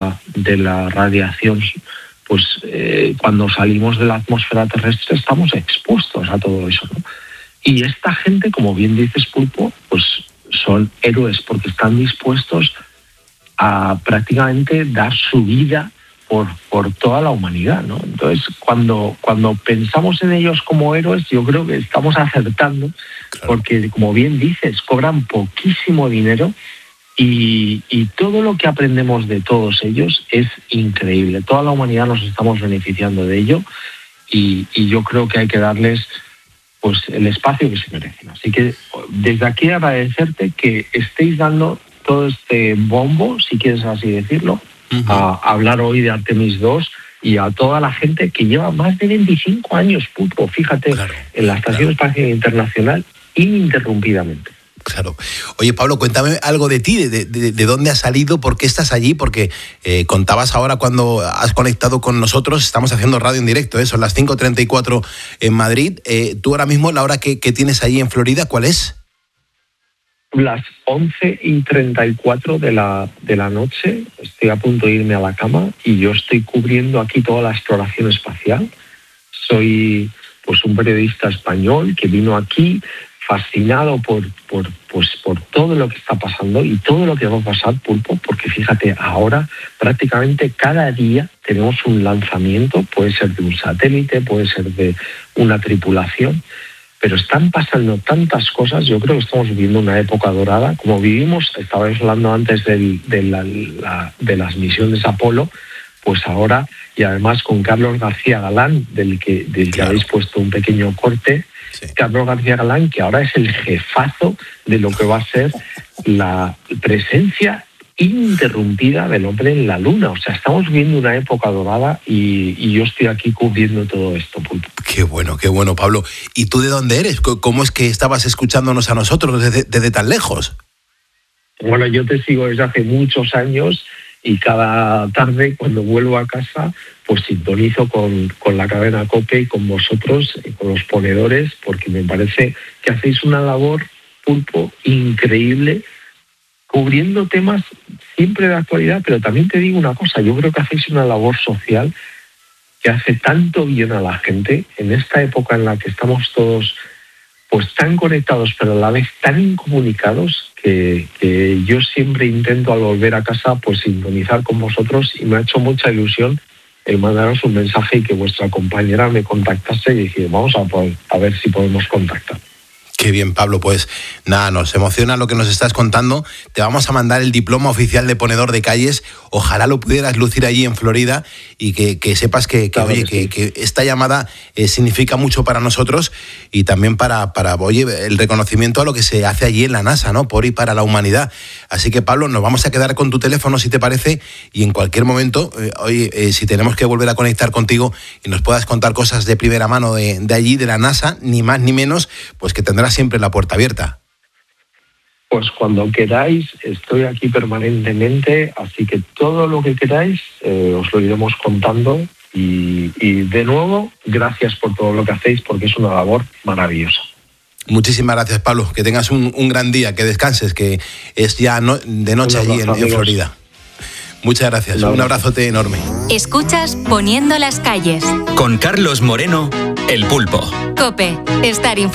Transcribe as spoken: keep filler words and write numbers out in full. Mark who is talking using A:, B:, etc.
A: de la radiación, pues eh, cuando salimos de la atmósfera terrestre estamos expuestos a todo eso, ¿no? Y esta gente, como bien dices, Pulpo, pues son héroes porque están dispuestos a prácticamente dar su vida por, por toda la humanidad, ¿no? Entonces, cuando, cuando pensamos en ellos como héroes, yo creo que estamos acertando, claro. Porque, como bien dices, cobran poquísimo dinero y, y todo lo que aprendemos de todos ellos es increíble. Toda la humanidad nos estamos beneficiando de ello y, y yo creo que hay que darles pues el espacio que se merecen. Así que desde aquí agradecerte que estéis dando todo este bombo, si quieres así decirlo, uh-huh. a, a hablar hoy de Artemis dos y a toda la gente que lleva más de veinticinco años, Pulpo, fíjate, claro, en la Estación claro. Espacial Internacional ininterrumpidamente.
B: Claro. Oye, Pablo, cuéntame algo de ti, de, de, de dónde has salido, por qué estás allí, porque eh, contabas ahora cuando has conectado con nosotros, estamos haciendo radio en directo, ¿eh? Son las cinco treinta y cuatro en Madrid. Eh, tú ahora mismo, la hora que, que tienes allí en Florida, ¿cuál es?
A: Las once y treinta y cuatro de la, de la noche, estoy a punto de irme a la cama y yo estoy cubriendo aquí toda la exploración espacial. Soy pues un periodista español que vino aquí fascinado por, por, pues, por todo lo que está pasando y todo lo que va a pasar, Pulpo, porque fíjate, ahora prácticamente cada día tenemos un lanzamiento, puede ser de un satélite, puede ser de una tripulación, pero están pasando tantas cosas. Yo creo que estamos viviendo una época dorada, como vivimos, estabais hablando antes del, de, la, la, de las misiones Apolo, pues ahora, y además con Carlos García Galán, del que, del claro. que habéis puesto un pequeño corte, sí. Carlos García Galán, que ahora es el jefazo de lo que va a ser la presencia ininterrumpida del hombre en la Luna. O sea, estamos viviendo una época dorada y, y yo estoy aquí cubriendo todo esto, Pulpo.
B: Qué bueno, qué bueno, Pablo. ¿Y tú de dónde eres? ¿Cómo es que estabas escuchándonos a nosotros desde, desde tan lejos?
A: Bueno, yo te sigo desde hace muchos años y cada tarde cuando vuelvo a casa pues sintonizo con, con la cadena COPE y con vosotros, y con los ponedores, porque me parece que hacéis una labor, Pulpo, increíble, cubriendo temas siempre de actualidad, pero también te digo una cosa, yo creo que hacéis una labor social que hace tanto bien a la gente en esta época en la que estamos todos pues tan conectados pero a la vez tan incomunicados que, que yo siempre intento al volver a casa pues sintonizar con vosotros y me ha hecho mucha ilusión el mandaros un mensaje y que vuestra compañera me contactase y dije vamos a, poder, a ver si podemos contactar.
B: Qué bien, Pablo, pues nada, nos emociona lo que nos estás contando. Te vamos a mandar el diploma oficial de ponedor de calles. Ojalá lo pudieras lucir allí en Florida y que, que sepas que, que, claro oye, que, sí. que, que esta llamada eh, significa mucho para nosotros y también para, para oye, el reconocimiento a lo que se hace allí en la NASA, ¿no? Por y para la humanidad. Así que, Pablo, nos vamos a quedar con tu teléfono, si te parece, y en cualquier momento, eh, oye, eh, si tenemos que volver a conectar contigo y nos puedas contar cosas de primera mano de, de allí, de la NASA, ni más ni menos, pues que tendrás siempre la puerta abierta.
A: Pues cuando queráis, estoy aquí permanentemente, así que todo lo que queráis eh, os lo iremos contando y, y de nuevo, gracias por todo lo que hacéis porque es una labor maravillosa.
B: Muchísimas gracias, Pablo, que tengas un, un gran día, que descanses, que es ya no, de noche allí en, en Florida. Muchas gracias, un abrazote enorme.
C: Escuchas Poniendo las calles
D: con Carlos Moreno, El Pulpo.
C: COPE, estar informado.